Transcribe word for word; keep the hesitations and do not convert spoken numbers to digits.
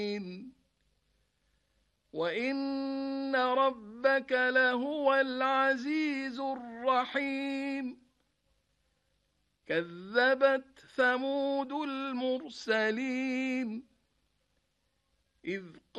وإن ربك لهو العزيز الرحيم كذبت ثمود المرسلين إذ